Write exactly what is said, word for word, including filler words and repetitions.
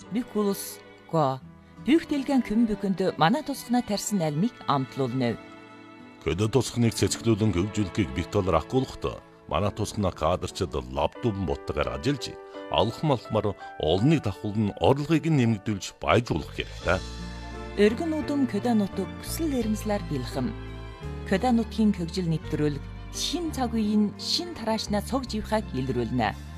Бикулус го Büchtelgen Kümbükündü mana тусгана тарьсан альмыг амтлуулна. Көдө тусганыг цэцгэлүүлэн хөгжүүлэхийг Виктор ахгуулахдаа манай тусгана кадрчид лаптопн боттойгоор ажиллаж алхам алхмаар олныг давхуулн орлогыг нэмэгдүүлж баяжуулах хэрэгтэй. Өргөн удам көдө нутаг бүсэл эрмслэр бэлхэм. Көдө нутгийн хөгжил нэвтрүүлэг шин цаг үеийн шин тараашна цог живхаг илрүүлнэ.